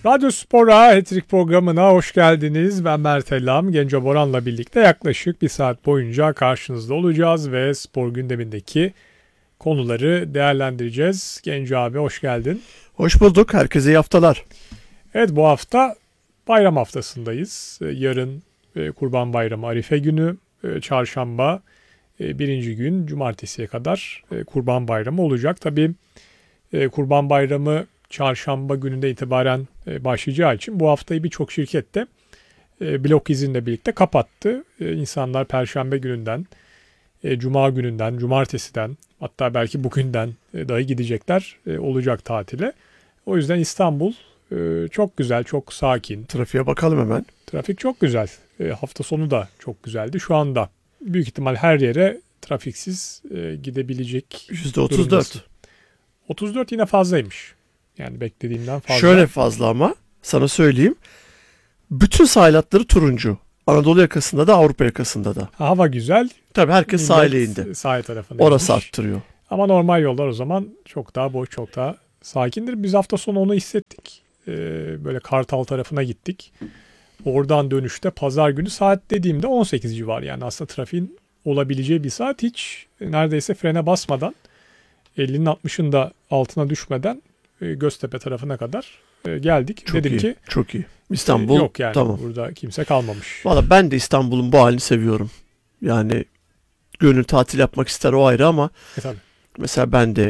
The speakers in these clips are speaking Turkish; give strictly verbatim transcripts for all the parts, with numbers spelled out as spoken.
Radyo Spor'a Hat-Trick programına hoş geldiniz. Ben Mert Ellam. Genco Boran'la birlikte yaklaşık bir saat boyunca karşınızda olacağız ve spor gündemindeki konuları değerlendireceğiz. Genco abi hoş geldin. Hoş bulduk. Herkese iyi haftalar. Evet, bu hafta bayram haftasındayız. Yarın Kurban Bayramı Arife günü, çarşamba birinci gün cumartesiye kadar Kurban Bayramı olacak. Tabii Kurban Bayramı çarşamba gününde itibaren başlayacağı için bu haftayı birçok şirket de blok izinle birlikte kapattı. İnsanlar perşembe gününden, cuma gününden, cumartesiden, hatta belki bugünden dahi gidecekler, olacak tatile. O yüzden İstanbul çok güzel, çok sakin. Trafiğe bakalım hemen. Trafik çok güzel. Hafta sonu da çok güzeldi. Şu anda büyük ihtimal her yere trafiksiz gidebilecek yüzde otuz dört. otuz dört yine fazlaymış. Yani beklediğimden fazla. Şöyle fazla ama sana söyleyeyim. Bütün sahil hatları turuncu. Anadolu yakasında da Avrupa yakasında da. Hava güzel. Tabii herkes sahile indi. Sahil tarafına Orası inmiş. arttırıyor. Ama normal yollar o zaman çok daha boş, çok daha sakindir. Biz hafta sonu onu hissettik. Ee, böyle Kartal tarafına gittik. Oradan dönüşte pazar günü saat dediğimde on sekiz civarı. Yani aslında trafiğin olabileceği bir saat, hiç neredeyse frene basmadan, ellinin altmışın da altına düşmeden Göztepe tarafına kadar geldik. Çok Dedim iyi, ki çok iyi. İstanbul yok yani, tamam. Burada kimse kalmamış. Valla ben de İstanbul'un bu halini seviyorum. Yani gönül tatil yapmak ister, o ayrı, ama E, tabii. mesela ben de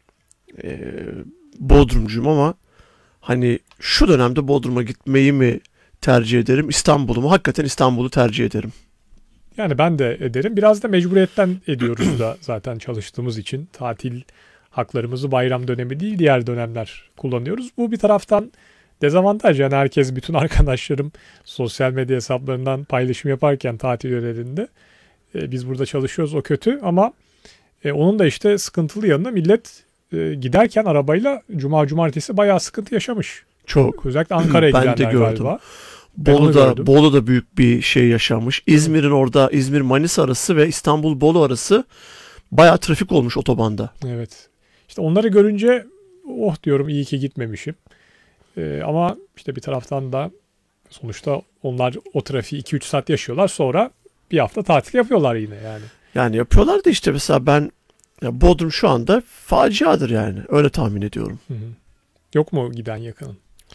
e, Bodrumcuyum ama hani şu dönemde Bodrum'a gitmeyi mi tercih ederim, İstanbul'u mu? Hakikaten İstanbul'u tercih ederim. Yani ben de ederim. Biraz da mecburiyetten ediyoruz da zaten çalıştığımız için. Tatil haklarımızı bayram dönemi değil, diğer dönemler kullanıyoruz. Bu bir taraftan dezavantaj. Yani herkes, bütün arkadaşlarım sosyal medya hesaplarından paylaşım yaparken tatil yörelerinde e, biz burada çalışıyoruz, o kötü, ama e, onun da işte sıkıntılı yanında millet e, giderken arabayla cuma cumartesi bayağı sıkıntı yaşamış. Çok. Özellikle Ankara'ya Ben de gidenler gördüm. galiba. Bolu'da, Bolu'da büyük bir şey yaşanmış. İzmir'in orada, İzmir-Manisa arası ve İstanbul-Bolu arası bayağı trafik olmuş otobanda. Evet. İşte onları görünce oh diyorum, iyi ki gitmemişim. Ee, ama işte bir taraftan da sonuçta onlar o trafiği iki üç saat yaşıyorlar, sonra bir hafta tatil yapıyorlar yine yani. Yani yapıyorlar da işte mesela ben, ya Bodrum şu anda faciadır yani. Öyle tahmin ediyorum. Hı hı. Yok mu giden yakının?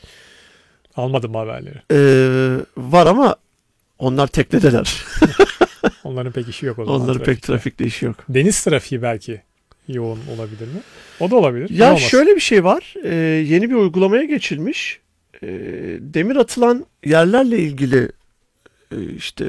Almadım haberleri. Ee, var ama onlar teknedeler. Onların pek işi yok o zaman. Onların trafikte. pek trafikte işi yok. Deniz trafiği belki yoğun olabilir mi? O da olabilir. Ya Olamaz. şöyle bir şey var. Ee, yeni bir uygulamaya geçilmiş. Ee, demir atılan yerlerle ilgili e, işte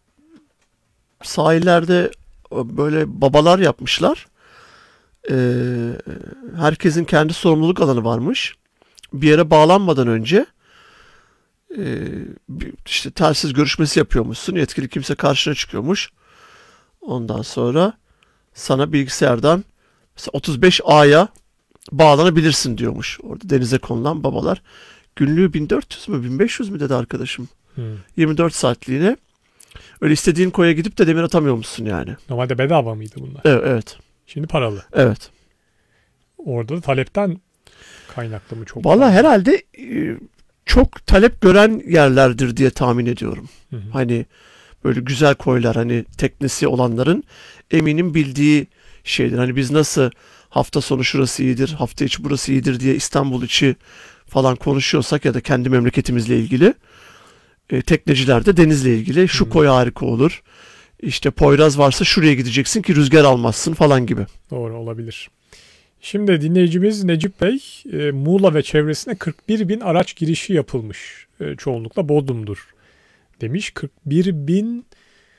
sahillerde böyle babalar yapmışlar. Ee, herkesin kendi sorumluluk alanı varmış. Bir yere bağlanmadan önce e, işte telsiz görüşmesi yapıyormuşsun. Yetkili kimse karşına çıkıyormuş. Ondan sonra sana bilgisayardan mesela otuz beş A'ya bağlanabilirsin diyormuş. Orada denize konulan babalar. Günlüğü bin dört yüz mü bin beş yüz mü dedi arkadaşım. Hmm. yirmi dört saatliğine. Öyle istediğin koya gidip de demir atamıyormuşsun yani. Normalde bedava mıydı bunlar? Evet. Evet. Şimdi paralı. Evet. Orada da talepten kaynaklı mı çok? Vallahi herhalde e, çok talep gören yerlerdir diye tahmin ediyorum. Hı hı. Hani böyle güzel koylar, hani teknesi olanların eminim bildiği şeydir. Hani biz nasıl hafta sonu şurası iyidir, hafta içi burası iyidir diye İstanbul içi falan konuşuyorsak ya da kendi memleketimizle ilgili, e, tekneciler de denizle ilgili şu Hı. koy harika olur. İşte Poyraz varsa şuraya gideceksin ki rüzgar almazsın falan gibi. Doğru, olabilir. Şimdi dinleyicimiz Necip Bey, e, Muğla ve çevresine kırk bir bin araç girişi yapılmış. E, çoğunlukla Bodrum'dur demiş. kırk bir bin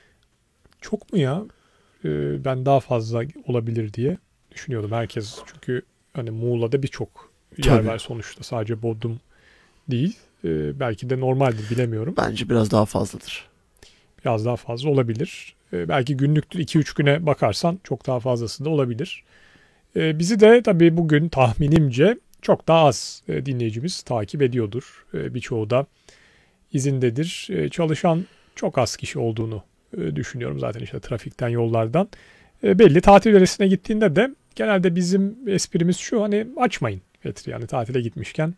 çok mu ya? E, ben daha fazla olabilir diye düşünüyordum. Herkes, çünkü hani Muğla'da birçok yer Tabii. var sonuçta. Sadece Bodrum değil. E, belki de normaldir, bilemiyorum. Bence biraz daha fazladır. Biraz daha fazla olabilir. E, belki günlüktür, iki üç güne bakarsan çok daha fazlası da olabilir. E, bizi de tabii bugün tahminimce çok daha az e, dinleyicimiz takip ediyordur. E, birçoğu da izindedir. E, çalışan çok az kişi olduğunu e, düşünüyorum zaten, işte trafikten, yollardan. E, belli tatil yöresine gittiğinde de genelde bizim esprimiz şu: hani açmayın Petri, yani tatile gitmişken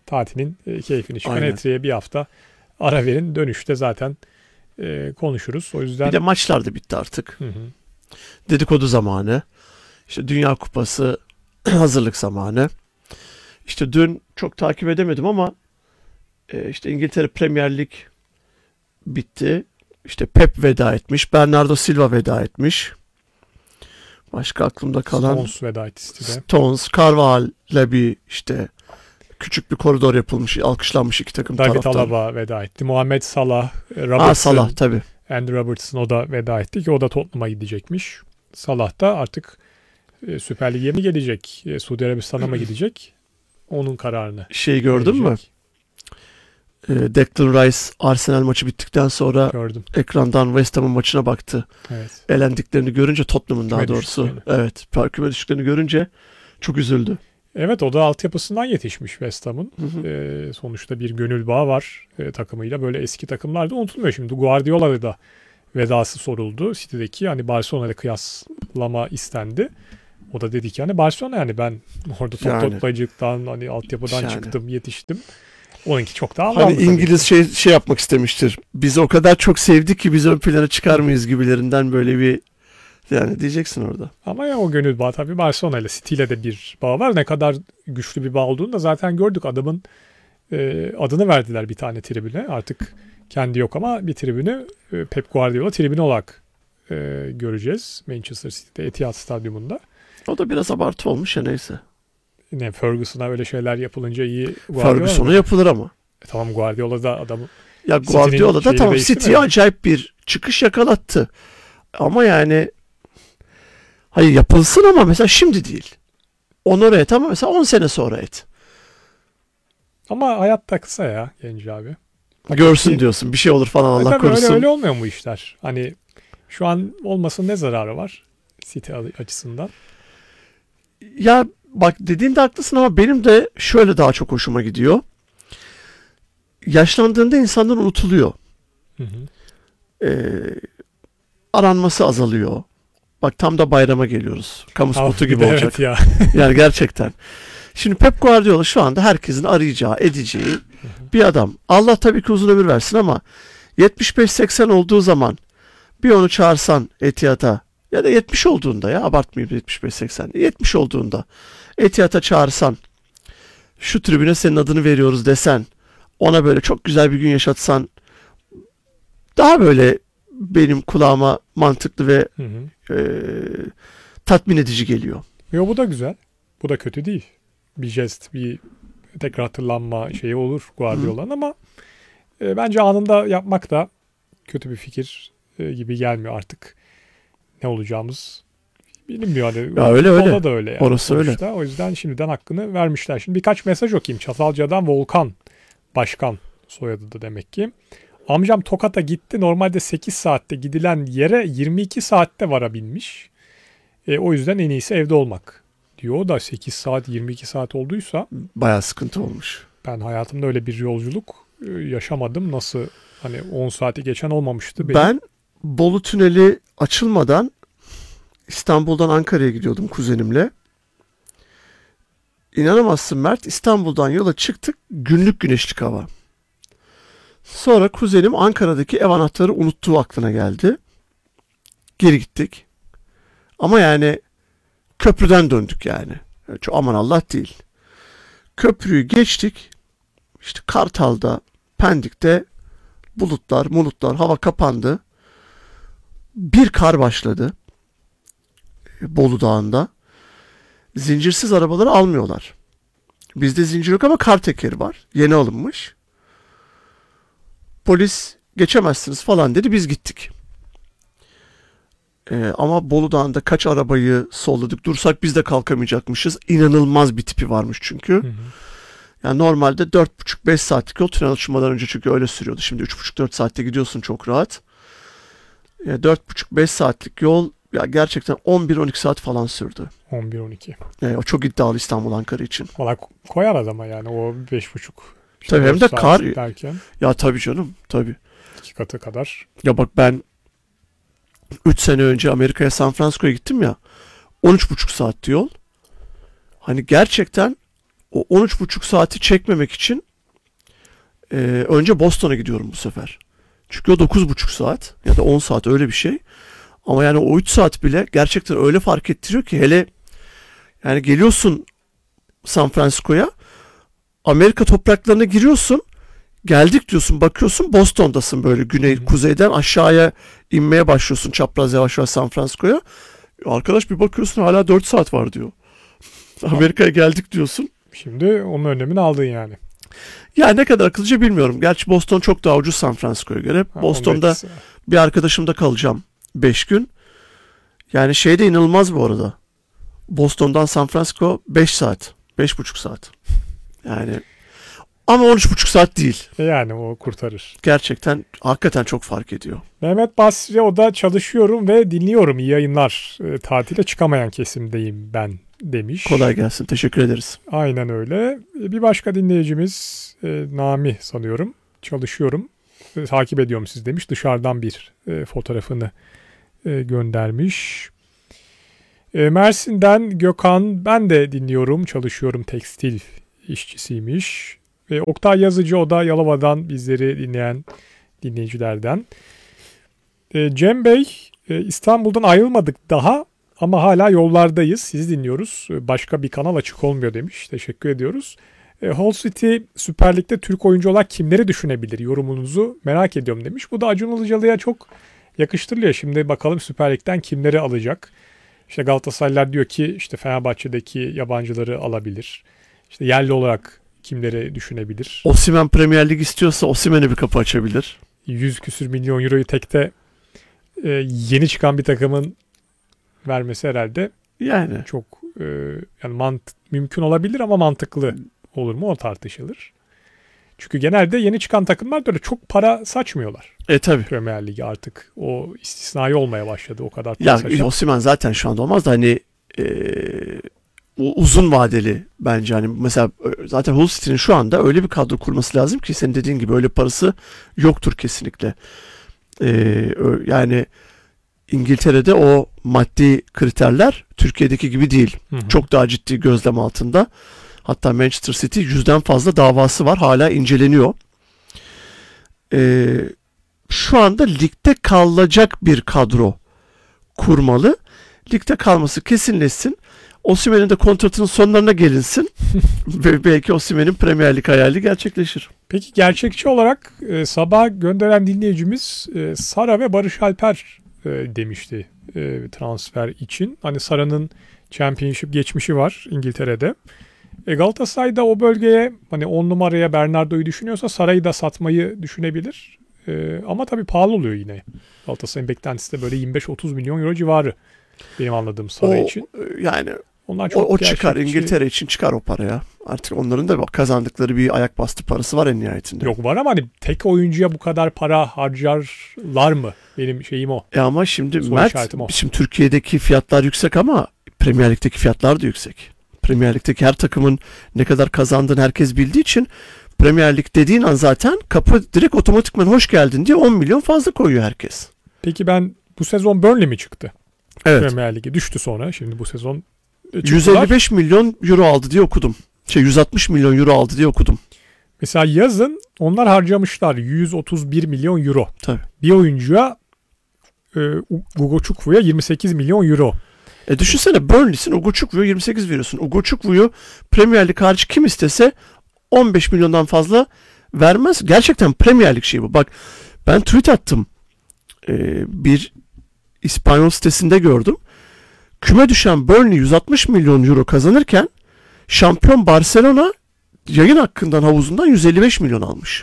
tatilin e, keyfini çıkın. Aynen. Etri'ye bir hafta ara verin. Dönüşte zaten e, konuşuruz. O yüzden Bir de maçlar da bitti artık. Hı hı. Dedikodu zamanı. İşte Dünya Kupası hazırlık zamanı. İşte dün çok takip edemedim ama e, işte İngiltere Premier Lig bitti. İşte Pep veda etmiş. Bernardo Silva veda etmiş. Başka aklımda kalan Stones veda etti City'de. Stones, Carvalho'la bir işte küçük bir koridor yapılmış, alkışlanmış iki takım David taraftan. Alaba veda etti. Muhammed Salah, e, Aa, Robertson, Salah tabii. Andrew Robertson o da veda etti ki o da Tottenham'a gidecekmiş. Salah da artık e, Süper Lig'e mi gelecek, e, Suudi Arabistan'a mı gidecek? Onun kararını Şey gördün mü? verecek. Ee, Declan Rice Arsenal maçı bittikten sonra Gördüm. ekrandan West Ham'ın maçına baktı. Evet. Elendiklerini görünce, Tottenham'ın daha Küme doğrusu. düştüklerini. Evet, küme düştüklerini görünce çok üzüldü. Evet, o da altyapısından yetişmiş West Ham'ın. Hı hı. E, sonuçta bir gönül bağı var e, takımıyla. Böyle eski takımlar da unutulmuyor şimdi. Guardiola'da da vedası soruldu. City'deki hani Barcelona'yla kıyaslama istendi. O da dedi ki hani Barcelona yani ben orada top Yani. toplayıcılıktan hani altyapıdan Yani. çıktım, yetiştim. Onunki çok daha Hani anlamlı tabii. İngiliz şey şey yapmak istemiştir. Bizi o kadar çok sevdik ki biz ön plana çıkar mıyız gibilerinden böyle bir yani diyeceksin orada. Ama ya o gönül bağı tabii Barcelona ile City ile de bir bağ var. Ne kadar güçlü bir bağ olduğunu da zaten gördük. Adamın e, adını verdiler bir tane tribüne. Artık kendi yok ama bir tribünü e, Pep Guardiola tribünü olarak e, göreceğiz. Manchester City'de Etihad Stadyumunda. O da biraz abartı olmuş ya neyse. Ne Ferguson'a öyle şeyler yapılınca iyi Guardiola Ferguson'a mı? yapılır ama. E, tamam Guardiola da adamı Ya City'nin Guardiola da şeyini tamam değiştirmedi. City'ye acayip bir çıkış yakalattı. Ama yani hayır yapılsın ama mesela şimdi değil. Onur et ama mesela on sene sonra et. ama hayat da kısa ya Genci abi. Görsün Ki- diyorsun bir şey olur falan E Allah tabii öyle, korusun. öyle olmuyor mu işler? Hani şu an olmasın ne zararı var City açısından? Ya bak dediğinde haklısın ama benim de şöyle daha çok hoşuma gidiyor. Yaşlandığında insanlar unutuluyor. Hı hı. Ee, aranması azalıyor. Bak tam da bayrama geliyoruz. Kamu spotu Abi, gibi evet olacak. ya. Yani gerçekten. Şimdi Pep Guardiola şu anda herkesin arayacağı, edeceği bir adam. Allah tabii ki uzun ömür versin ama yetmiş beş seksen olduğu zaman bir onu çağırsan Etihad'a ya da yetmiş olduğunda ya abartmayayım yetmiş beş seksen yetmiş olduğunda Etihad'a çağırsan şu tribüne senin adını veriyoruz desen ona böyle çok güzel bir gün yaşatsan daha böyle benim kulağıma mantıklı ve Hı hı. e, tatmin edici geliyor. Yo, bu da güzel. Bu da kötü değil. Bir jest, bir tekrar hatırlanma şeyi olur Guardiola'nın ama e, bence anında yapmak da kötü bir fikir e, gibi gelmiyor artık. Ne olacağımız bilinmiyor. Hani, Ya öyle, futbolda öyle. da öyle. Yani Orası öyle. sonuçta. O yüzden şimdiden hakkını vermişler. Şimdi birkaç mesaj okuyayım. Çatalca'dan Volkan Başkan soyadı da demek ki. Amcam Tokat'a gitti. Normalde sekiz saatte gidilen yere yirmi iki saatte varabilmiş. E, o yüzden en iyisi evde olmak diyor. O da sekiz saat yirmi iki saat olduysa Bayağı sıkıntı olmuş. ben hayatımda öyle bir yolculuk e, yaşamadım. Nasıl hani on saati geçen olmamıştı benim. Ben Bolu Tüneli açılmadan İstanbul'dan Ankara'ya gidiyordum kuzenimle. İnanamazsın Mert, İstanbul'dan yola çıktık, günlük güneşlik hava. Sonra kuzenim Ankara'daki ev anahtarı unuttuğu aklına geldi. Geri gittik. Ama yani köprüden döndük yani. Çok aman Allah değil. Köprüyü geçtik. İşte Kartal'da, Pendik'te bulutlar, mulutlar, hava kapandı. Bir kar başladı. Bolu Dağı'nda. Zincirsiz arabaları almıyorlar. Bizde zincir yok ama kar tekeri var. Yeni alınmış. Polis geçemezsiniz falan dedi. Biz gittik. Ee, ama Bolu Dağı'nda kaç arabayı solladık. Dursak biz de kalkamayacakmışız. İnanılmaz bir tipi varmış çünkü. Hı hı. Yani normalde dört buçuk beş saatlik yol tünel açılmadan önce çünkü öyle sürüyordu. Şimdi üç buçuk dört saatte gidiyorsun çok rahat. Yani dört buçuk beş saatlik yol ya gerçekten on bir on iki saat falan sürdü. on bir on iki. Yani o çok iddialı İstanbul Ankara için. Valla koyar adama yani o beş buçuk. işte Tabii hem dört de saat kar- derken Ya tabii canım tabii. iki katı kadar. Ya bak ben üç sene önce Amerika'ya San Francisco'ya gittim ya. on üç buçuk saatti yol. Hani gerçekten o on üç buçuk saati çekmemek için Ee, önce Boston'a gidiyorum bu sefer. Çünkü o dokuz buçuk saat ya da on saat öyle bir şey. Ama yani o üç saat bile gerçekten öyle fark ettiriyor ki, hele yani geliyorsun San Francisco'ya, Amerika topraklarına giriyorsun, geldik diyorsun, bakıyorsun Boston'dasın, böyle güney Hı hı. kuzeyden aşağıya inmeye başlıyorsun çapraz yavaş yavaş San Francisco'ya. Arkadaş bir bakıyorsun hala dört saat var diyor. Amerika'ya geldik diyorsun. Şimdi onun önlemini aldın yani. Ya ne kadar akıllıca bilmiyorum. Gerçi Boston çok daha ucuz San Francisco'ya göre. Ha, Boston'da onun etkisi var. bir arkadaşımda kalacağım beş gün. Yani şey de inanılmaz bu arada. Boston'dan San Francisco beş saat. beş buçuk saat. Yani ama on üç buçuk saat değil. E yani o kurtarır. Gerçekten hakikaten çok fark ediyor. Mehmet Basri, o da çalışıyorum ve dinliyorum. İyi yayınlar. E, tatile çıkamayan kesimdeyim ben demiş. Kolay gelsin. Teşekkür ederiz. Aynen öyle. E, bir başka dinleyicimiz e, Nami sanıyorum. Çalışıyorum. E, takip ediyorum siz demiş. Dışarıdan bir e, fotoğrafını e, göndermiş. E, Mersin'den Gökhan, ben de dinliyorum. Çalışıyorum, tekstil işçisiymiş. E, Oktay Yazıcı, o da Yalova'dan bizleri dinleyen dinleyicilerden. E, Cem Bey, e, İstanbul'dan ayrılmadık daha ama hala yollardayız. Sizi dinliyoruz. E, başka bir kanal açık olmuyor demiş. Teşekkür ediyoruz. E, Hull City Süper Lig'de Türk oyuncu olarak kimleri düşünebilir? Yorumunuzu merak ediyorum demiş. Bu da Acun Ilıcalı'ya çok yakıştırılıyor. Şimdi bakalım Süper Lig'den kimleri alacak? İşte Galatasaraylılar diyor ki işte Fenerbahçe'deki yabancıları alabilir. İşte yerli olarak kimleri düşünebilir? Osimhen Premier Lig istiyorsa Osimhen'e bir kapı açabilir. yüz küsür milyon euroyu tekte e, yeni çıkan bir takımın vermesi herhalde Yani çok e, yani mant mümkün olabilir ama mantıklı olur mu, o tartışılır. Çünkü genelde yeni çıkan takımlar da öyle çok para saçmıyorlar. e tabi. Premier Ligi artık o istisnai olmaya başladı, o kadar para Ya saçan. Osimhen zaten şu anda olmaz da hani e, uzun vadeli bence, hani mesela zaten Hull City'nin şu anda öyle bir kadro kurması lazım ki, senin dediğin gibi öyle parası yoktur kesinlikle. E, yani İngiltere'de o maddi kriterler Türkiye'deki gibi değil. Hı hı. Çok daha ciddi gözlem altında. Hatta Manchester City yüzden fazla davası var. Hala inceleniyor. Ee, şu anda ligde kalacak bir kadro kurmalı. Ligde kalması kesinleşsin. Osimhen'in de kontratının sonlarına gelinsin. Ve belki Osimhen'in Premier Lig hayali gerçekleşir. Peki gerçekçi olarak e, sabah gönderen dinleyicimiz e, Sara ve Barış Alper e, demişti e, transfer için. Hani Sara'nın Championship geçmişi var İngiltere'de. E, Galatasaray'da o bölgeye hani on numaraya Bernardo'yu düşünüyorsa Sara'yı da satmayı düşünebilir. E, ama tabii pahalı oluyor yine. Galatasaray'ın beklentisi de böyle yirmi beş otuz milyon euro civarı benim anladığım Sara O, için. yani Onlar o, çok o çıkar. gerçekçi- İngiltere için çıkar o paraya. Artık onların da kazandıkları bir ayak bastı parası var en nihayetinde. Yok var ama hani tek oyuncuya bu kadar para harcarlar mı? Benim şeyim o. E ama şimdi Soru Mert, işaretim o. şimdi Türkiye'deki fiyatlar yüksek ama Premier Lig'deki fiyatlar da yüksek. Premier Lig'deki her takımın ne kadar kazandığını herkes bildiği için Premier Lig dediğin an zaten kapı direkt otomatikman hoş geldin diye on milyon fazla koyuyor herkes. Peki ben bu sezon Burnley mi çıktı? Evet. Premier Lig'e düştü sonra. Şimdi bu sezon e, yüz çıktılar. elli beş milyon euro aldı diye okudum. Şey yüz altmış milyon euro aldı diye okudum. Mesela yazın onlar harcamışlar yüz otuz bir milyon euro. Tabii. Bir oyuncuya e, Ugochukwu'ya yirmi sekiz milyon euro. E düşünsene, Burnley'sin, Ugochukwu'ya yirmi sekiz veriyorsun. Ugochukwu'yu Premier Lig hariç kim istese on beş milyondan fazla vermez. Gerçekten Premier Lig şeyi bu. Bak ben tweet attım. Ee, bir İspanyol sitesinde gördüm. Küme düşen Burnley yüz altmış milyon euro kazanırken şampiyon Barcelona yayın hakkından, havuzundan yüz elli beş milyon almış.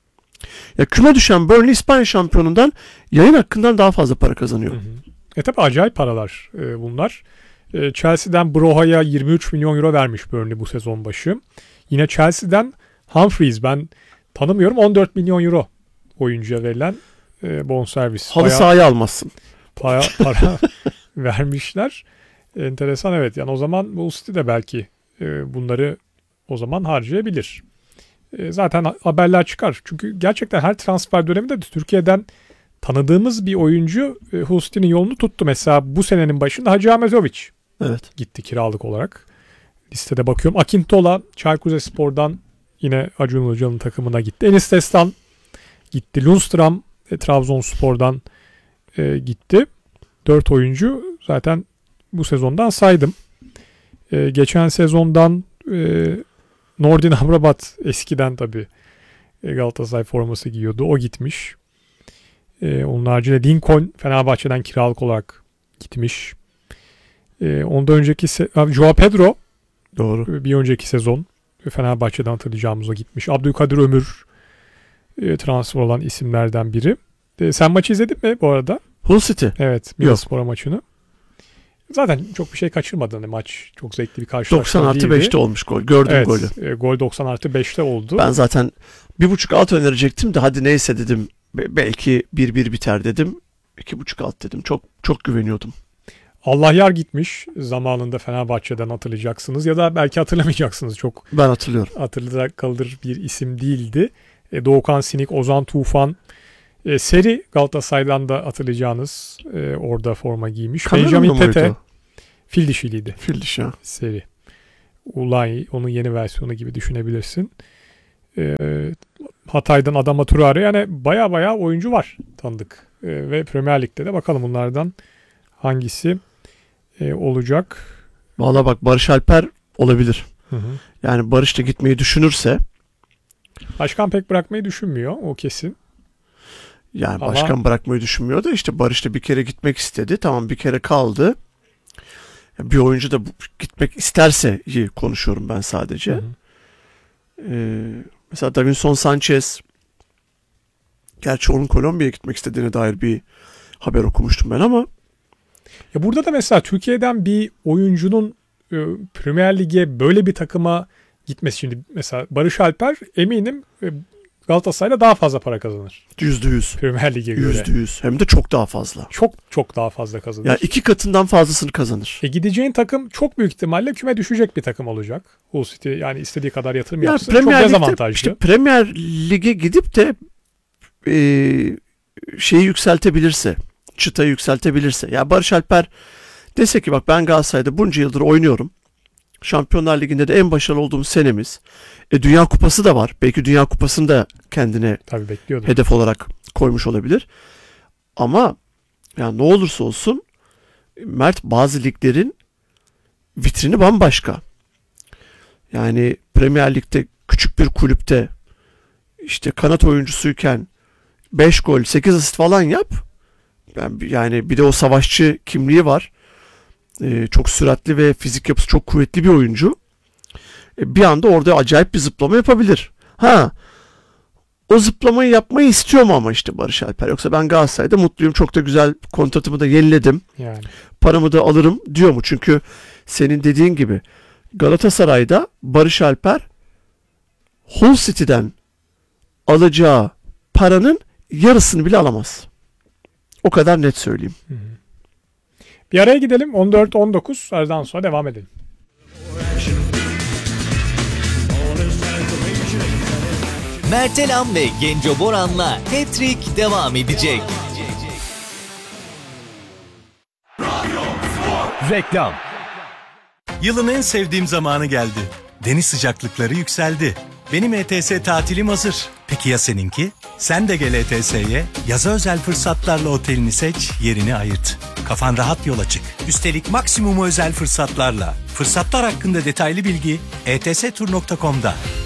Ya küme düşen Burnley İspanya şampiyonundan yayın hakkından daha fazla para kazanıyor. Hı hı. E tabi acayip paralar e, bunlar. E, Chelsea'den Broha'ya yirmi üç milyon euro vermiş Burnley bu sezon başı. Yine Chelsea'den Humphries, ben tanımıyorum, on dört milyon euro oyuncuya verilen e, bonservis. Halı Bayağı sahayı almazsın. para, para vermişler. Enteresan, evet. Yani o zaman Hull City de belki e, bunları o zaman harcayabilir. E, zaten haberler çıkar. Çünkü gerçekten her transfer döneminde de Türkiye'den tanıdığımız bir oyuncu e, Hull City'nin yolunu tuttu. Mesela bu senenin başında Hacı Ahmetovic Evet. gitti kiralık olarak. Listede bakıyorum. Akintola Çaykur Rizespor'dan yine Acun Ilıcalı'nın takımına gitti. Enis Destan gitti. Lundstram e, Trabzonspor'dan e, gitti. Dört oyuncu zaten bu sezondan saydım. E, geçen sezondan e, Nordin Amrabat eskiden tabii e, Galatasaray forması giyiyordu. O gitmiş. E, onun haricinde Lincoln Fenerbahçe'den kiralık olarak gitmiş. E, ondan önceki se- Joao Pedro Doğru. bir önceki sezon Fenerbahçe'den hatırlayacağımız o gitmiş. Abdülkadir Ömür e, transfer olan isimlerden biri. E, sen maçı izledin mi bu arada? Hull City. Evet. Middlesbrough maçını. Zaten çok bir şey kaçırmadın. Hani maç çok zevkli bir karşılaşma doksan artı değildi. beşte olmuş gol. Gördüm evet, golü. E, gol doksan artı beşte oldu. Ben zaten bir buçuk alt önerecektim de hadi neyse dedim. Be- belki bir bir biter dedim. iki buçuk alt dedim. Çok çok güveniyordum. Allah yar gitmiş. Zamanında Fenerbahçe'den hatırlayacaksınız. Ya da belki hatırlamayacaksınız. Çok Ben hatırlıyorum. hatırlayacak kalır bir isim değildi. E, Doğukan Sinik, Ozan Tufan. E, Seri Galatasaray'dan da hatırlayacağınız e, orada forma giymiş. Kamerun Benjamin muydu Tete o? fil dişiliydi. Fil dişi ha. Seri. Ulay onun yeni versiyonu gibi düşünebilirsin. E, Hatay'dan Adama Traore, yani baya baya oyuncu var tanıdık. E, ve Premier Lig'de de bakalım bunlardan hangisi e, olacak. Valla bak Barış Alper olabilir. Hı hı. Yani Barış da gitmeyi düşünürse Başkan pek bırakmayı düşünmüyor, o kesin. yani Ama- başkan bırakmayı düşünmüyor da işte Barış da bir kere gitmek istedi. Tamam bir kere kaldı. Bir oyuncu da bu- gitmek isterse iyi konuşuyorum ben sadece. Hı hı. Ee, mesela Davinson Sanchez, gerçi onun Kolombiya'ya gitmek istediğine dair bir haber okumuştum ben ama Ya burada da mesela Türkiye'den bir oyuncunun e, Premier Lig'e böyle bir takıma gitmesi, şimdi mesela Barış Alper eminim e, Galatasaray'la daha fazla para kazanır yüzde yüz. Premier Lig'e göre. Yüzde yüz. Hem de çok daha fazla. Çok çok daha fazla kazanır. Yani iki katından fazlasını kazanır. E gideceğin takım çok büyük ihtimalle küme düşecek bir takım olacak. Hull City yani istediği kadar yatırım Yani yapsın. Premier Çok Lig'de, dezavantajlı. işte Premier Lig'e gidip de e, şeyi yükseltebilirse, çıtayı yükseltebilirse. Ya Barış Alper dese ki bak ben Galatasaray'da bunca yıldır oynuyorum. Şampiyonlar Ligi'nde de en başarılı olduğum senemiz. E, Dünya Kupası da var. Belki Dünya Kupası'nı da kendine Tabii bekliyordum. hedef olarak koymuş olabilir. Ama yani ne olursa olsun Mert, bazı liglerin vitrini bambaşka. Yani Premier Lig'de küçük bir kulüpte işte kanat oyuncusuyken beş gol sekiz asist falan yap. Yani, yani bir de o savaşçı kimliği var. Ee, çok süratli ve fizik yapısı çok kuvvetli bir oyuncu. Ee, bir anda orada acayip bir zıplama yapabilir. Ha, o zıplamayı yapmayı istiyor mu ama işte Barış Alper? Yoksa ben Galatasaray'da mutluyum, çok da güzel, kontratımı da yeniledim, Yani paramı da alırım diyor mu? Çünkü senin dediğin gibi Galatasaray'da Barış Alper Hull City'den alacağı paranın yarısını bile alamaz. O kadar net söyleyeyim. hı hı. Bir araya gidelim. on dört on dokuz aradan sonra devam edelim. Mertelam ve Genco Boran'la Hat-Trick devam edecek. Reklam. Yılın en sevdiğim zamanı geldi. Deniz sıcaklıkları yükseldi. Benim E T S tatilim hazır. Peki ya seninki? Sen de gel E T S'ye. Yaza özel fırsatlarla otelini seç, yerini ayırt. Kafan rahat yola çık. Üstelik maksimum özel fırsatlarla. Fırsatlar hakkında detaylı bilgi e t s tur nokta com'da.